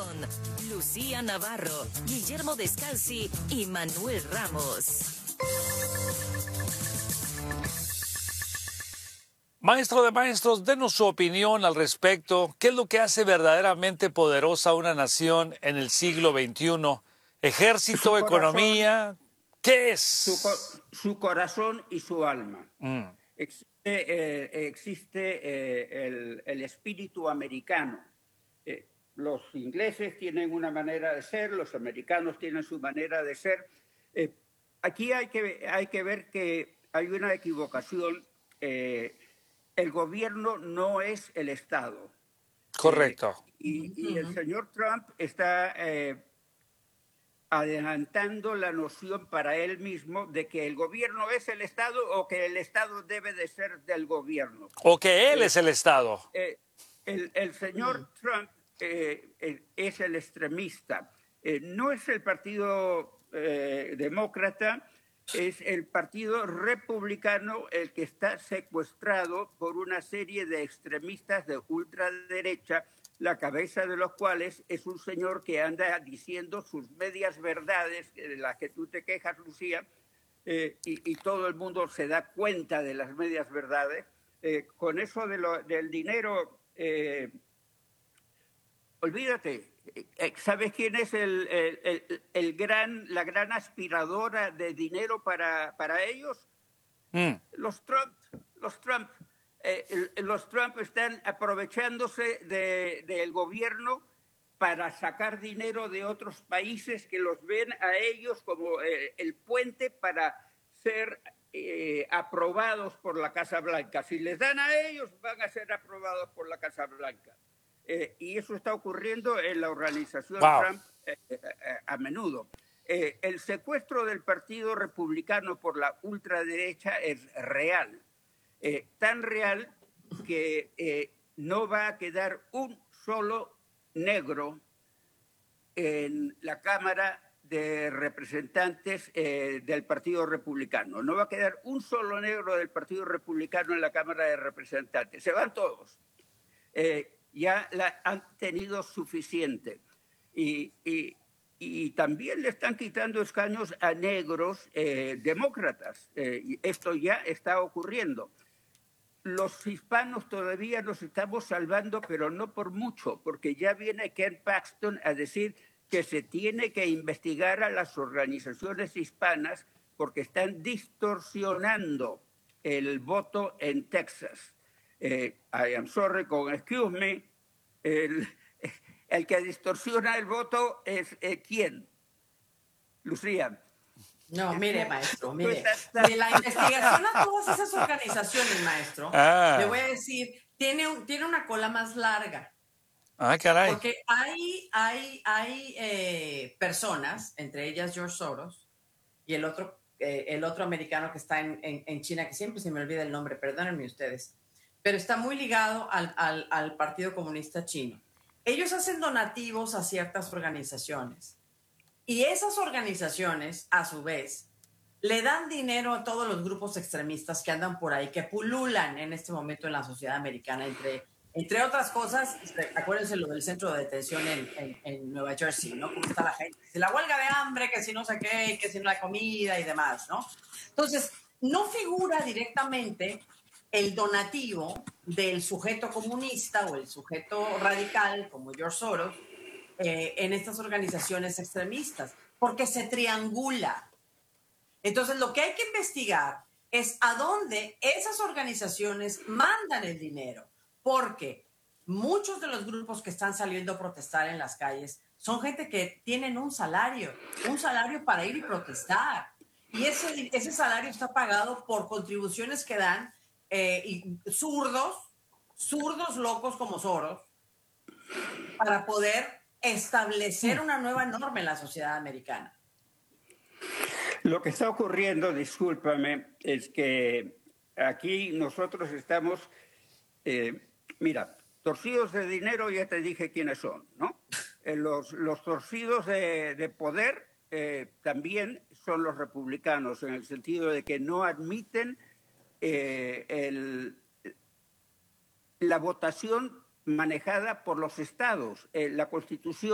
son Lucía Navarro, Guillermo Descalzi y Manuel Ramos. Maestro de maestros, denos su opinión al respecto. ¿Qué es lo que hace verdaderamente poderosa a una nación en el siglo XXI? ¿Ejército, economía? ¿Qué es? Su corazón y su alma. Existe el espíritu americano. Los ingleses tienen una manera de ser, los americanos tienen su manera de ser. Aquí hay que ver que hay una equivocación. El gobierno no es el Estado. Correcto. Y el señor Trump está adelantando la noción para él mismo de que el gobierno es el Estado o que el Estado debe de ser del gobierno. O que él es el Estado. El señor Trump es el extremista. No es el partido demócrata, es el partido republicano el que está secuestrado por una serie de extremistas de ultraderecha, la cabeza de los cuales es un señor que anda diciendo sus medias verdades, de las que tú te quejas, Lucía, y todo el mundo se da cuenta de las medias verdades. Con eso del dinero, olvídate. ¿Sabes quién es la gran aspiradora de dinero para ellos? Los Trump. Los Trump están aprovechándose del gobierno para sacar dinero de otros países que los ven a ellos como el puente para ser aprobados por la Casa Blanca. Si les dan a ellos, van a ser aprobados por la Casa Blanca. Y eso está ocurriendo en la organización Trump a menudo. El secuestro del Partido Republicano por la ultraderecha es real. Tan real que no va a quedar un solo negro en la Cámara de Representantes del Partido Republicano. No va a quedar un solo negro del Partido Republicano en la Cámara de Representantes. Se van todos. Ya la han tenido suficiente. Y también le están quitando escaños a negros demócratas. Y esto ya está ocurriendo. Los hispanos todavía nos estamos salvando, pero no por mucho, porque ya viene Ken Paxton a decir que se tiene que investigar a las organizaciones hispanas porque están distorsionando el voto en Texas. I am sorry, con excuse me, el que distorsiona el voto es ¿quién? Lucía. No, mire, maestro, mire. De la investigación a todas esas organizaciones, maestro, le voy a decir, tiene una cola más larga. Ah, caray. Porque hay personas, entre ellas George Soros, y el otro americano que está en China, que siempre se me olvida el nombre, perdónenme ustedes, pero está muy ligado al Partido Comunista Chino. Ellos hacen donativos a ciertas organizaciones. Y esas organizaciones, a su vez, le dan dinero a todos los grupos extremistas que andan por ahí, que pululan en este momento en la sociedad americana. Entre otras cosas, acuérdense lo del centro de detención en Nueva Jersey, ¿no? Cómo está la gente. Si la huelga de hambre, que si no sé qué, que si no la comida y demás, ¿no? Entonces, no figura directamente el donativo del sujeto comunista o el sujeto radical, como George Soros, en estas organizaciones extremistas, porque se triangula. Entonces, lo que hay que investigar es a dónde esas organizaciones mandan el dinero, porque muchos de los grupos que están saliendo a protestar en las calles son gente que tienen un salario para ir y protestar. Y ese salario está pagado por contribuciones que dan zurdos locos como Soros, para poder establecer una nueva norma en la sociedad americana. Lo que está ocurriendo, discúlpame, es que aquí nosotros estamos, mira, torcidos de dinero, ya te dije quiénes son, ¿no? Los torcidos de poder también son los republicanos, en el sentido de que no admiten la votación manejada por los estados. La Constitución